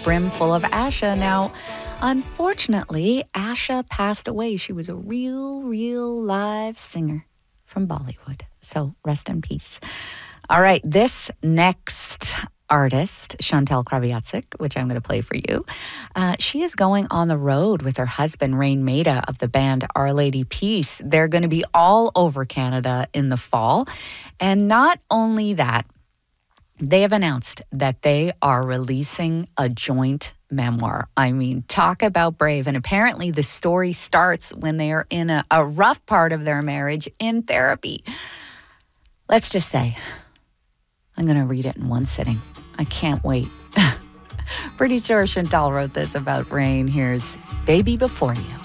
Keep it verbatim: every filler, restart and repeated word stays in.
Brimful of Asha. Now, unfortunately, Asha passed away. She was a real, real live singer from Bollywood. So rest in peace. All right, this next artist, Chantal Kraviatsik, which I'm going to play for you, uh, she is going on the road with her husband, Rain Maida, of the band Our Lady Peace. They're going to be all over Canada in the fall. And not only that, they have announced that they are releasing a joint memoir. I mean, talk about brave. And apparently the story starts when they are in a, a rough part of their marriage in therapy. Let's just say, I'm going to read it in one sitting. I can't wait. Pretty sure Chantal wrote this about Rain. Here's Baby Before You.